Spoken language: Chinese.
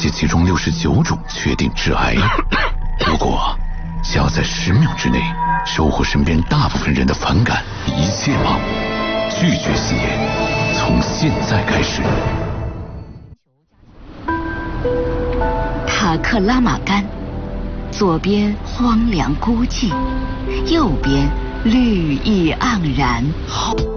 解其中69种确定致癌。如果想要在10秒之内收获身边大部分人的反感，一切吧，拒绝吸烟，从现在开始。 塔克拉玛干，左边荒凉孤寂，右边绿意盎然。